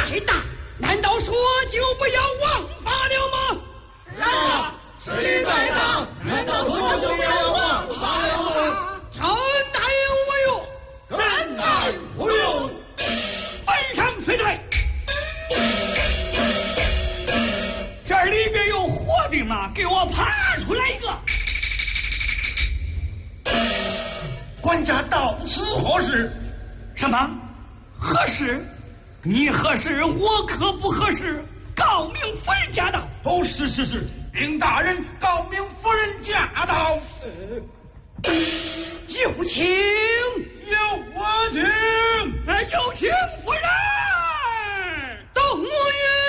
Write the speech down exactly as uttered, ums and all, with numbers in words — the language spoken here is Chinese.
再大，难道说就不要枉法了吗？ 是啊，势力再大，难道说就不要枉法了吗？ 臣乃无用， 臣乃无用。 本上随队。这里边有活的吗？给我爬出来一个！ 官家到此何事？ 什么？何事？你何事？我可不合适。告明夫人驾到！ 哦，是是是，禀大人，告明夫人驾到。 有请， 有我请。 哎，有请夫人。